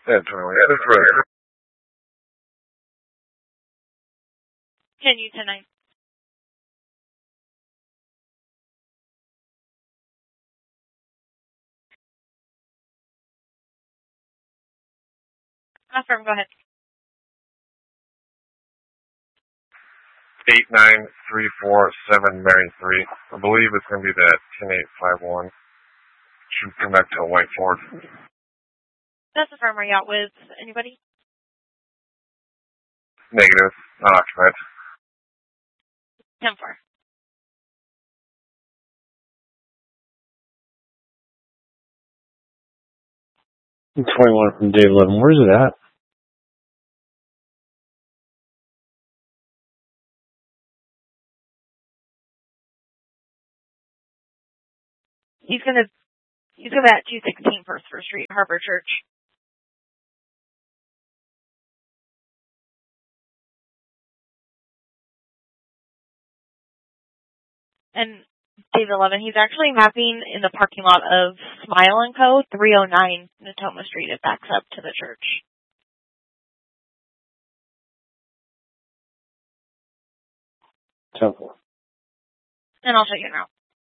Yeah, 21. Yeah, that's right. Can you tonight? Affirm, go ahead. 89347 Mary 3. I believe it's going to be that 10851. Should come back to a white Ford. That's Affirm. Are you out with anybody? Negative. Not occupied. 10-4. 21 from Dave 11. Where's it at? He's gonna be at 216 First Street, Harbor Church. And Dave 11, he's actually mapping in the parking lot of Smile & Co. 309 Natoma Street. It backs up to the church. Temple. And I'll show you now.